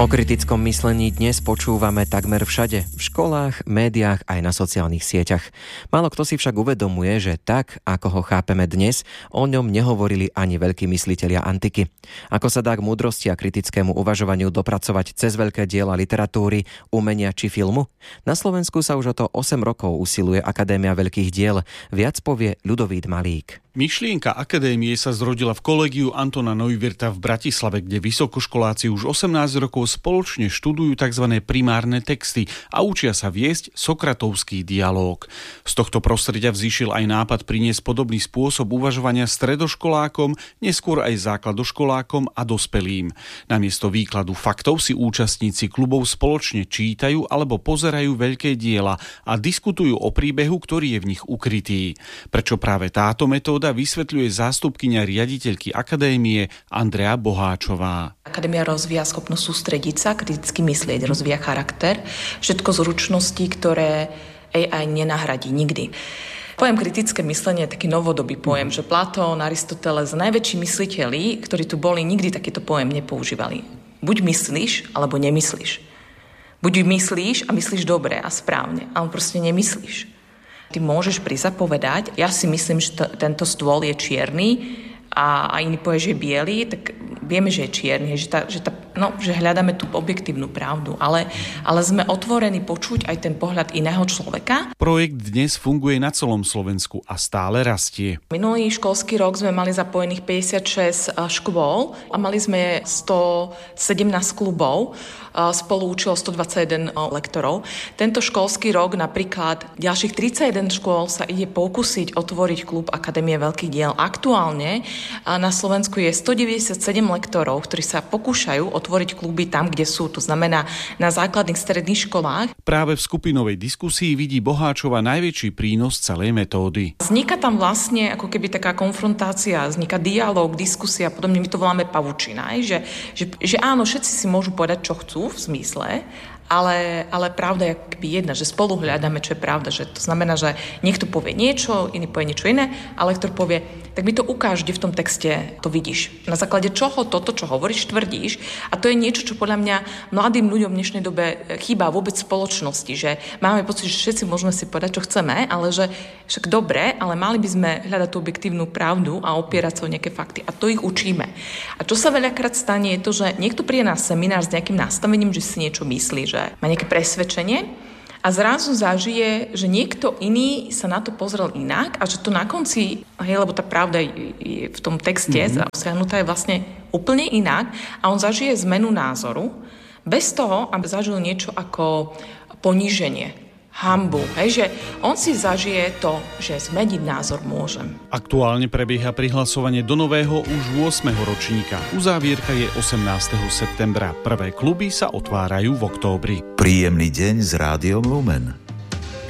O kritickom myslení dnes počúvame takmer všade, v školách, médiách aj na sociálnych sieťach. Málo kto si však uvedomuje, že tak, ako ho chápeme dnes, o ňom nehovorili ani veľkí myslitelia antiky. Ako sa dá k múdrosti a kritickému uvažovaniu dopracovať cez veľké diela literatúry, umenia či filmu? Na Slovensku sa už o to 8 rokov usiluje Akadémia veľkých diel, viac povie Ľudovít Malík. Myšlienka akadémie sa zrodila v Kolegiu Antona Neuwirtha v Bratislave, kde vysokoškoláci už 18 rokov spoločne študujú tzv. Primárne texty a učia sa viesť sokratovský dialóg. Z tohto prostredia vzýšiel aj nápad priniesť podobný spôsob uvažovania stredoškolákom, neskôr aj základoškolákom a dospelým. Namiesto výkladu faktov si účastníci klubov spoločne čítajú alebo pozerajú veľké diela a diskutujú o príbehu, ktorý je v nich ukrytý. Prečo práve táto metóda vysvetľuje zástupkyňa riaditeľky akadémie Andrea Boháčová. Akadémia rozvíja schopnosť sústrediť sa, kriticky myslieť, rozvíja charakter, všetko zručností, ktoré AI nenahradí nikdy. Pojem kritické myslenie je taký novodobý pojem, že Platón, Aristoteles, najväčší mysliteľi, ktorí tu boli, nikdy takýto pojem nepoužívali. Buď myslíš, alebo nemyslíš. Buď myslíš a myslíš dobre a správne, ale proste nemyslíš. Ty môžeš prísť a povedať, ja si myslím, že tento stôl je čierny a iný povie, že je biely, tak vieme, že je čierny, že hľadáme tú objektívnu pravdu, ale sme otvorení počuť aj ten pohľad iného človeka. Projekt dnes funguje na celom Slovensku a stále rastie. Minulý školský rok sme mali zapojených 56 škôl a mali sme 117 klubov, spolu učilo 121 lektorov. Tento školský rok napríklad ďalších 31 škôl sa ide pokúsiť otvoriť klub Akadémie veľkých diel. Aktuálne na Slovensku je 197 lektorov, ktorí sa pokúšajú otvoriť kluby tam, kde sú, to znamená na základných stredných školách. Práve v skupinovej diskusii vidí Boháčova najväčší prínos celej metódy. Vzniká tam vlastne ako keby taká konfrontácia, vzniká dialóg, diskusia, podobne my to voláme pavučina, že áno, všetci si môžu povedať, čo chcú v zmysle, ale pravda je akoby jedna, že spolu hľadáme, čo je pravda. Že to znamená, že niekto povie niečo, iný povie niečo iné, a lektor povie, tak mi to ukáž, kde v tom texte to vidíš. Na základe čoho toto, čo hovoríš, tvrdíš. A to je niečo, čo podľa mňa mladým ľuďom v dnešnej dobe chýba vôbec v spoločnosti, že máme pocit, že všetci môžeme si povedať, čo chceme, ale že však dobre, ale mali by sme hľadať tú objektívnu pravdu a opierať sa o nejaké fakty. A to ich učíme. A čo sa veľakrát stane, je to, že niekto príde na seminár s nejakým nastavením, že si niečo myslí, že má nejaké presvedčenie a zrazu zažije, že niekto iný sa na to pozrel inak a že to na konci, lebo tá pravda je v tom texte obsiahnutá je vlastne úplne inak a on zažije zmenu názoru bez toho, aby zažil niečo ako poníženie, hanbu. Že on si zažije to, že zmeniť názor môžem. Aktuálne prebieha prihlasovanie do nového už 8. ročníka. Uzávierka je 18. septembra. Prvé kluby sa otvárajú v októbri. Príjemný deň s Rádiom Lumen.